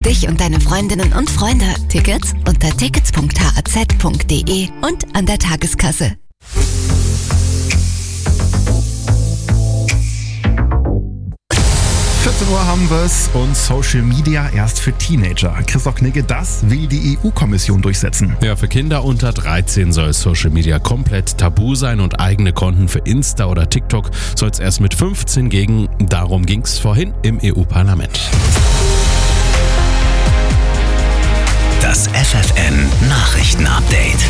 dich und deine Freundinnen und Freunde. Tickets unter tickets.haz.de und an der Tageskasse. Uhr haben wir es und Social Media erst für Teenager. Christoph Knigge, das will die EU-Kommission durchsetzen. Ja, für Kinder unter 13 soll Social Media komplett tabu sein und eigene Konten für Insta oder TikTok soll es erst mit 15 geben. Darum ging es vorhin im EU-Parlament. Das FFN-Nachrichten-Update.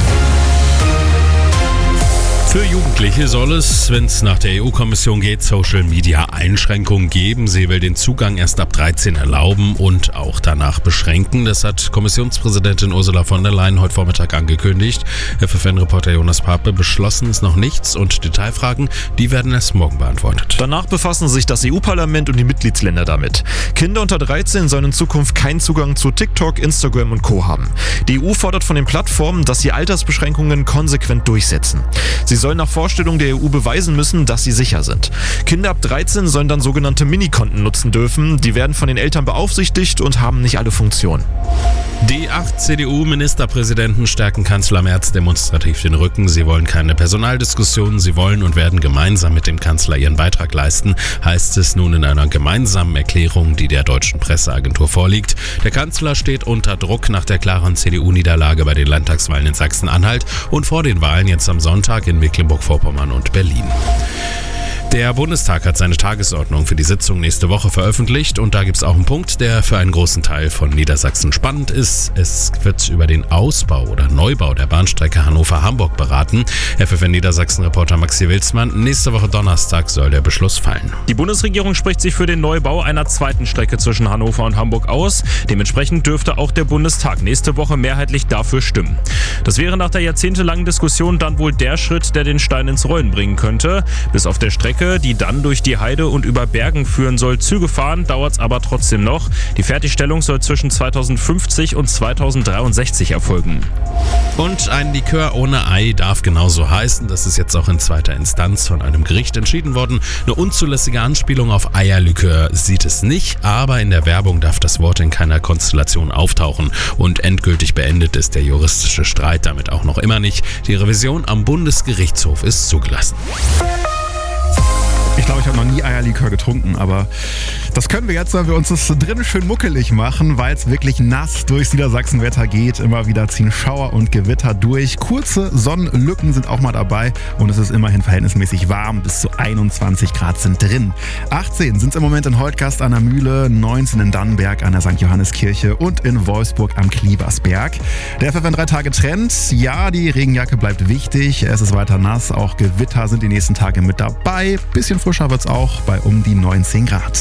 Für Jugendliche soll es, wenn es nach der EU-Kommission geht, Social-Media-Einschränkungen geben. Sie will den Zugang erst ab 13 erlauben und auch danach beschränken. Das hat Kommissionspräsidentin Ursula von der Leyen heute Vormittag angekündigt. FFN-Reporter Jonas Pape, beschlossen ist noch nichts und Detailfragen, die werden erst morgen beantwortet. Danach befassen sich das EU-Parlament und die Mitgliedsländer damit. Kinder unter 13 sollen in Zukunft keinen Zugang zu TikTok, Instagram und Co. haben. Die EU fordert von den Plattformen, dass sie Altersbeschränkungen konsequent durchsetzen. Sie sollen nach Vorstellung der EU beweisen müssen, dass sie sicher sind. Kinder ab 13 sollen dann sogenannte Minikonten nutzen dürfen. Die werden von den Eltern beaufsichtigt und haben nicht alle Funktionen. Die 8 CDU-Ministerpräsidenten stärken Kanzler Merz demonstrativ den Rücken. Sie wollen keine Personaldiskussionen. Sie wollen und werden gemeinsam mit dem Kanzler ihren Beitrag leisten, heißt es nun in einer gemeinsamen Erklärung, die der deutschen Presseagentur vorliegt. Der Kanzler steht unter Druck nach der klaren CDU-Niederlage bei den Landtagswahlen in Sachsen-Anhalt und vor den Wahlen jetzt am Sonntag in Mecklenburg-Vorpommern und Berlin. Der Bundestag hat seine Tagesordnung für die Sitzung nächste Woche veröffentlicht und da gibt es auch einen Punkt, der für einen großen Teil von Niedersachsen spannend ist. Es wird über den Ausbau oder Neubau der Bahnstrecke Hannover-Hamburg beraten. FFN Niedersachsen-Reporter Maxi Wilsmann, nächste Woche Donnerstag soll der Beschluss fallen. Die Bundesregierung spricht sich für den Neubau einer zweiten Strecke zwischen Hannover und Hamburg aus. Dementsprechend dürfte auch der Bundestag nächste Woche mehrheitlich dafür stimmen. Das wäre nach der jahrzehntelangen Diskussion dann wohl der Schritt, der den Stein ins Rollen bringen könnte. Bis auf der Strecke, die dann durch die Heide und über Bergen führen soll, Züge fahren, dauert es aber trotzdem noch. Die Fertigstellung soll zwischen 2050 und 2063 erfolgen. Und ein Likör ohne Ei darf genauso heißen. Das ist jetzt auch in zweiter Instanz von einem Gericht entschieden worden. Eine unzulässige Anspielung auf Eierlikör sieht es nicht, aber in der Werbung darf das Wort in keiner Konstellation auftauchen. Und endgültig beendet ist der juristische Streit damit auch noch immer nicht. Die Revision am Bundesgerichtshof ist zugelassen. Ich glaube, ich habe noch nie Eierlikör getrunken, aber das können wir jetzt, weil wir uns das drinnen schön muckelig machen, weil es wirklich nass durchs Niedersachsenwetter geht. Immer wieder ziehen Schauer und Gewitter durch. Kurze Sonnenlücken sind auch mal dabei und es ist immerhin verhältnismäßig warm. Bis zu 21 Grad sind drin. 18 sind es im Moment in Holtgast an der Mühle, 19 in Dannenberg an der St. Johanneskirche und in Wolfsburg am Kliebersberg. Der FFN 3-Tage-Trend, ja, die Regenjacke bleibt wichtig. Es ist weiter nass, auch Gewitter sind die nächsten Tage mit dabei. Bisschen frischer wird es auch bei um die 19 Grad.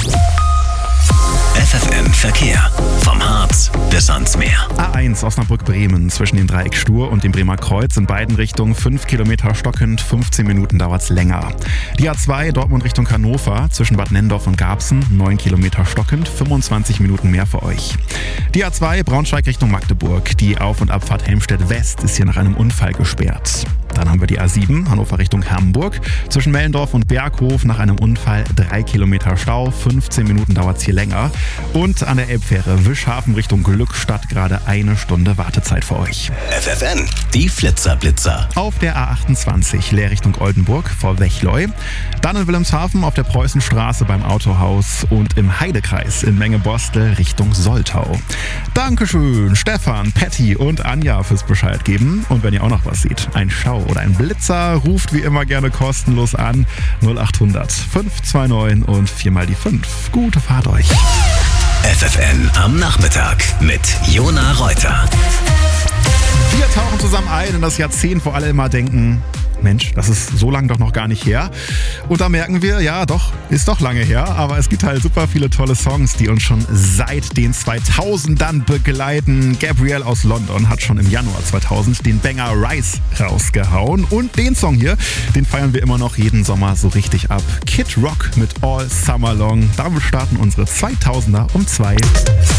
FFN Verkehr. Vom Harz bis ans Meer. A1 Osnabrück-Bremen zwischen dem Dreieck Stur und dem Bremer Kreuz in beiden Richtungen 5 Kilometer stockend, 15 Minuten dauert es länger. Die A2 Dortmund Richtung Hannover zwischen Bad Nennendorf und Garbsen 9 Kilometer stockend, 25 Minuten mehr für euch. Die A2 Braunschweig Richtung Magdeburg. Die Auf- und Abfahrt Helmstedt West ist hier nach einem Unfall gesperrt. Dann haben wir die A7 Hannover Richtung Hamburg. Zwischen Mellendorf und Berghof nach einem Unfall 3 Kilometer Stau, 15 Minuten dauert es hier länger. Und an der Elbfähre Wischhafen Richtung Glückstadt gerade 1 Stunde Wartezeit für euch. FFN, die Flitzer-Blitzer. Auf der A28 Leer Richtung Oldenburg vor Wechleu. Dann in Wilhelmshaven auf der Preußenstraße beim Autohaus und im Heidekreis in Menge-Bostel Richtung Soltau. Dankeschön Stefan, Patty und Anja fürs Bescheid geben. Und wenn ihr auch noch was seht, ein Schau oder ein Blitzer, ruft wie immer gerne kostenlos an 0800 529 und 4 mal die 5. Gute Fahrt euch. FFN am Nachmittag mit Jona Reuter. Wir tauchen zusammen ein in das Jahrzehnt, wo alle immer denken, Mensch, das ist so lang doch noch gar nicht her. Und da merken wir, ja doch, ist doch lange her, aber es gibt halt super viele tolle Songs, die uns schon seit den 2000ern begleiten. Gabrielle aus London hat schon im Januar 2000 den Banger Rise rausgehauen und den Song hier, den feiern wir immer noch jeden Sommer so richtig ab. Kid Rock mit All Summer Long. Damit starten unsere 2000er um 2.